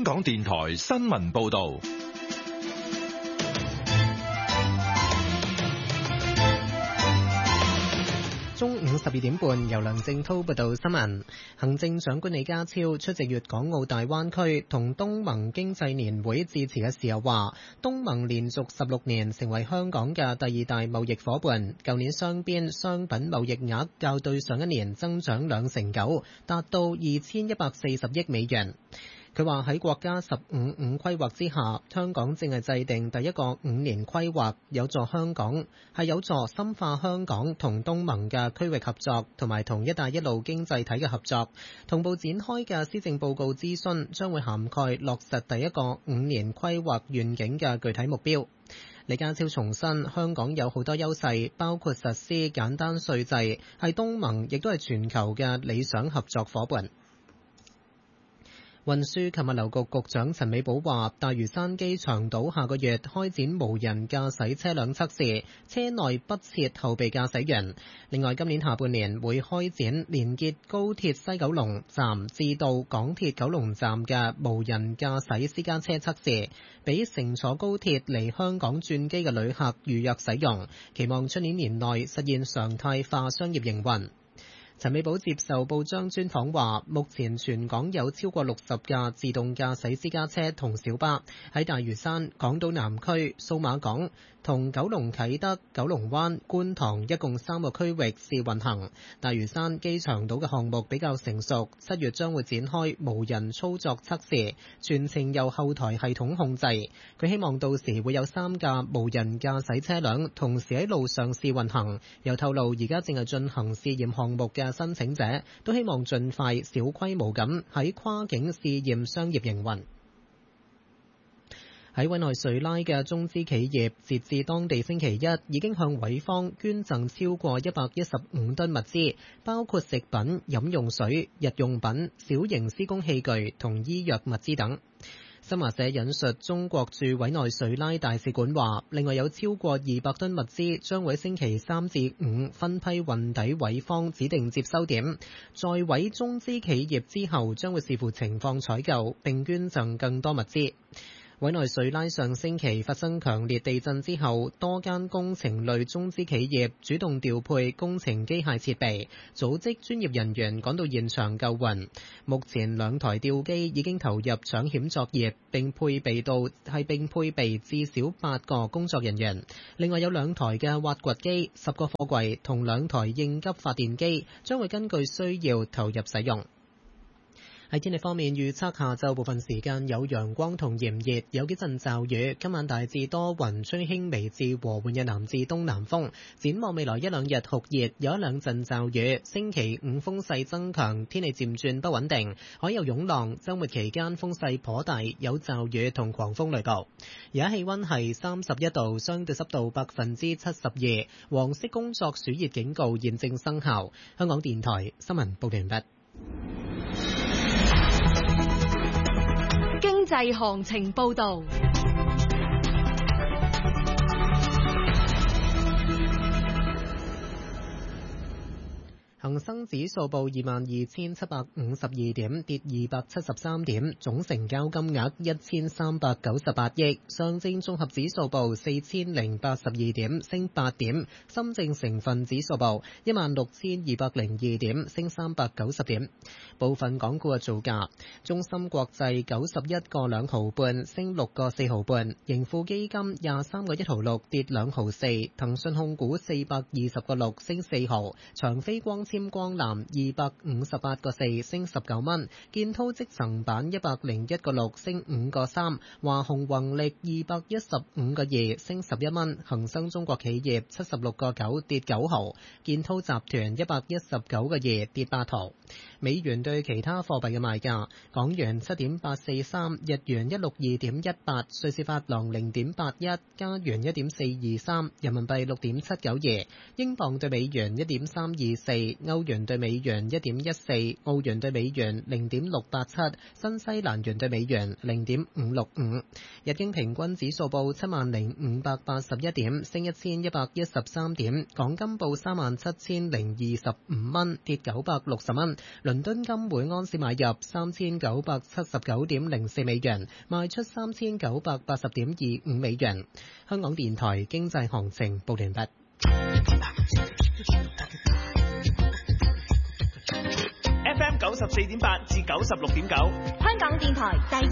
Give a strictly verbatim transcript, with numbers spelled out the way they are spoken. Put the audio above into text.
港電台新聞報道。 中午十二點半，由梁正滔報道新聞。行政長官李家超出席粵港澳大灣區同東盟經濟年會致辭嘅時候話，東盟連續十六年成為香港嘅第二大貿易夥伴，舊年雙邊商品貿易額較對上一年增長兩成九，達到二千一百四十億美元。佢話喺國家十五五規劃之下，香港正係制定第一個五年規劃，有助香港係有助深化香港同東盟嘅區域合作，同埋同一帶一路經濟體嘅合作。同步展開嘅施政報告諮詢將會涵蓋落實第一個五年規劃願景嘅具體目標。李家超重申，香港有好多優勢，包括實施簡單稅制，係東盟亦都係全球嘅理想合作夥伴。運輸及物流局局長陳美寶話，大嶼山機場島下個月開展無人駕駛車輛測試，車內不設後備駕駛員。另外，今年下半年會開展連結高鐵西九龍站至到港鐵九龍站嘅無人駕駛私家車測試，俾乘坐高鐵嚟香港轉機嘅旅客預約使用，期望出年年內實現常態化商業營運。陳美寶接受報章專訪話，目前全港有超過六十架自動駕駛私家車同小巴喺大嶼山、港島南區、數碼港同九龍啟德、九龍灣、觀塘一共三個區域試運行。大嶼山機場島嘅項目比較成熟，七月將會展開無人操作測試，全程由後台系統控制。佢希望到時會有三架無人駕駛車輛同時喺路上試運行。又透露而家正係進行試驗項目嘅申請者都希望盡快小規模咁喺跨境試驗商業營運。喺委內瑞拉嘅中資企業，截至當地星期一已經向委方捐贈超過一百一十五噸物資，包括食品、飲用水、日用品、小型施工器具同醫藥物資等。新華社引述中國駐委內瑞拉大使館話，另外有超過二百噸物資將會星期三至五分批運抵委方指定接收點，在委中資企業之後將會視乎情況採購並捐贈更多物資。委內瑞拉上星期發生強烈地震之後，多間工程類中資企業主動調配工程機械設備，組織專業人員趕到現場救援。目前兩台吊機已經投入搶險作業，並配備到係並配備至少八個工作人員。另外有兩台嘅挖掘機、十個貨櫃同兩台應急發電機將會根據需要投入使用。喺天氣方面，預測下晝部分時間有陽光同炎熱，有幾陣驟雨。今晚大致多雲，吹輕微至和緩嘅南至東南風。展望未來一兩日酷熱，有一兩陣驟雨。星期五風勢增強，天氣漸轉不穩定，海有湧浪。週末期間風勢頗大，有驟雨同狂風雷暴。而家氣溫係三十一度，相對濕度百分之七十二。黃色工作暑熱警告現正生效。香港電台新聞報道完畢。 經濟行情報道。 恒生指數報二萬二千七百五十二點，跌二百七十三點，總成交金額一千三百九十八億。上證綜合指數報四千零八十二點，升八點。深證成分指數報一萬六千二百零二點，升三百九十點。部分港股嘅造價：中芯國際九十一個兩毫半，升六個四毫半；盈富基金廿三個一毫六，跌兩毫四；騰訊控股四百二十個六，升四毫；長飛光纖光纜二百五十八個四，升十九蚊；建滔積層板一百零一個六，升五個三；華虹宏力二百一十五個二，升十一蚊；恒生中國企業七十六個九，跌九毫；建滔集團一百一十九個二，跌八毫。美元對其他貨幣嘅賣價：港元七點八四三，日元一六二點一八，瑞士法郎零點八一，加元一點四二三，人民幣六點七九二，英鎊對美元一點三二四， 歐元對美元一點一四，澳元對美元零點六八七，新西蘭元對美元零點五六五。日經平均指數報七萬零五百八十一點，升一千一百一十三點。港金報三萬七千零二十五蚊，跌九百六十蚊。倫敦金每安士買入三千九百七十九點零四美元，賣出三千九百八十點二五美元。香港電台經濟行情報完畢。 F M 九十四點八至九十六點九， 香港電台第